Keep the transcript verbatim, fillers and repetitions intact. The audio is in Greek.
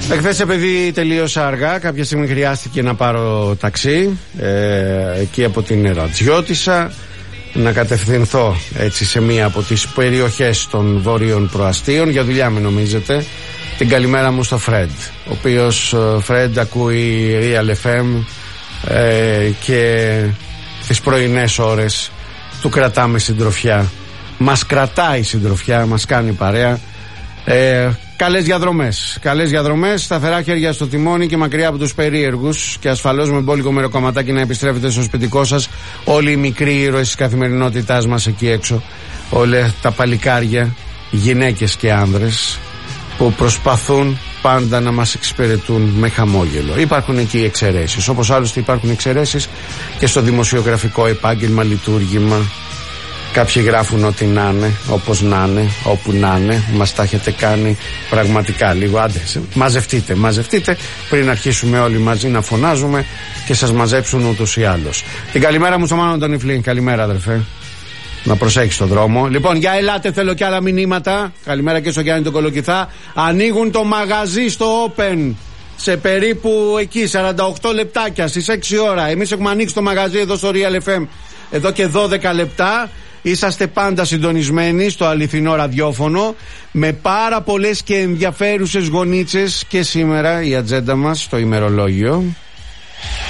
Εχθές επειδή τελείωσα αργά, κάποια στιγμή χρειάστηκε να πάρω ταξί ε, εκεί από την Ρατζιώτισσα, να κατευθυνθώ έτσι σε μία από τις περιοχές των βόρειων προαστίων. Για δουλειά με νομίζετε. Την καλημέρα μου στο Φρέντ, ο οποίος Φρέντ ακούει Real εφ εμ ε, και τις πρωινές ώρες του κρατάμε συντροφιά. Μας κρατάει συντροφιά, μας κάνει παρέα. ε, Καλές διαδρομές, καλές διαδρομές, σταθερά χέρια στο τιμόνι και μακριά από τους περίεργους, και ασφαλώς με μπόλικο μεροκομματάκι να επιστρέφετε στο σπιτικό σας όλοι οι μικροί ήρωες της καθημερινότητάς μας εκεί έξω, όλα τα παλικάρια, γυναίκες και άνδρες που προσπαθούν πάντα να μας εξυπηρετούν με χαμόγελο. Υπάρχουν εκεί εξαιρέσεις, όπως άλλωστε υπάρχουν εξαιρέσεις και στο δημοσιογραφικό επάγγελμα, λειτουργήμα. Κάποιοι γράφουν ό,τι να είναι, όπως να είναι, όπου να είναι. Μας τα έχετε κάνει πραγματικά λίγο. Άντε, μαζευτείτε, μαζευτείτε πριν αρχίσουμε όλοι μαζί να φωνάζουμε και σας μαζέψουν ούτως ή άλλως. Την καλημέρα μου στο Μάνο τον Ιφλή. Καλημέρα, αδερφέ. Να προσέχεις τον δρόμο. Λοιπόν, για ελάτε, θέλω και άλλα μηνύματα. Καλημέρα και στο Γιάννη τον Κολοκυθά. Ανοίγουν το μαγαζί στο Open σε περίπου εκεί σαράντα οκτώ λεπτάκια, στις έξι ώρα. Εμείς έχουμε ανοίξει το μαγαζί εδώ στο Real εφ εμ εδώ και δώδεκα λεπτά. Είσαστε πάντα συντονισμένοι στο αληθινό ραδιόφωνο με πάρα πολλές και ενδιαφέρουσες γονίτσες, και σήμερα η ατζέντα μας στο ημερολόγιο.